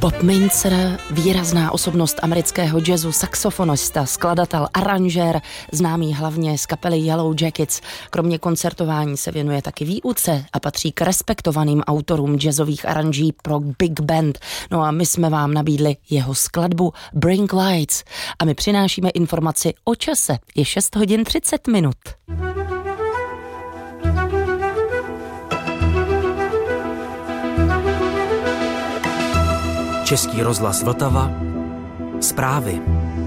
Bob Mintzer, výrazná osobnost amerického jazzu, saxofonista, skladatel, aranžér, známý hlavně z kapely Yellow Jackets. Kromě koncertování se věnuje taky výuce a patří k respektovaným autorům jazzových aranží pro big band. No a my jsme vám nabídli jeho skladbu Bring Lights a my přinášíme informaci o čase. Je 6 hodin 30 minut. Český rozhlas Vltava. Zprávy.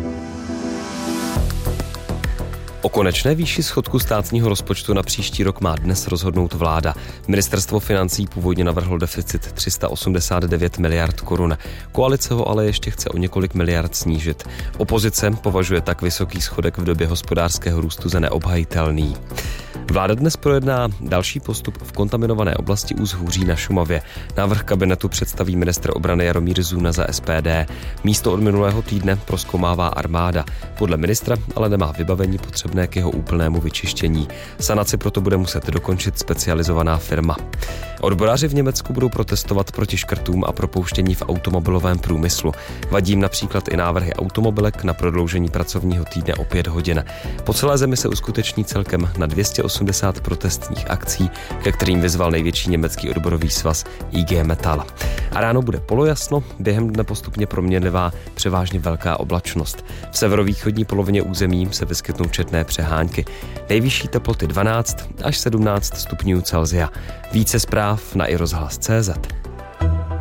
O konečné výši schodku státního rozpočtu na příští rok má dnes rozhodnout vláda. Ministerstvo financí původně navrhlo deficit 389 miliard korun. Koalice ho ale ještě chce o několik miliard snížit. Opozice považuje tak vysoký schodek v době hospodářského růstu za neobhajitelný. Vláda dnes projedná další postup v kontaminované oblasti Úzhůří na Šumavě. Návrh kabinetu představí ministr obrany Jaromír Zuna za SPD. Místo od minulého týdne prozkoumává armáda. Podle ministra ale nemá vybavení potřebné k jeho úplnému vyčištění. Sanaci proto bude muset dokončit specializovaná firma. Odboráři v Německu budou protestovat proti škrtům a propouštění v automobilovém průmyslu. Vadí jim například i návrhy automobilek na prodloužení pracovního týdne o 5 hodin. Po celé zemi se uskuteční celkem na 280 protestních akcí, ke kterým vyzval největší německý odborový svaz IG Metall. A ráno bude polojasno, během dne postupně proměnlivá, převážně velká oblačnost. V severovýchodní polovině území se vyskytnou četné přehánky. Nejvyšší teploty 12 až 17 stupňů Celsia. Více zpráv na iRozhlas.cz.